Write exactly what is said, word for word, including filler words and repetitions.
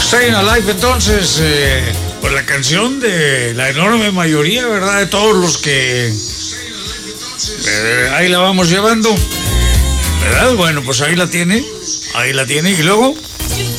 Staying Alive, entonces, eh, pues la canción de la enorme mayoría, ¿verdad? De todos los que eh, ahí la vamos llevando, ¿verdad? Bueno, pues ahí la tiene, ahí la tiene. Y luego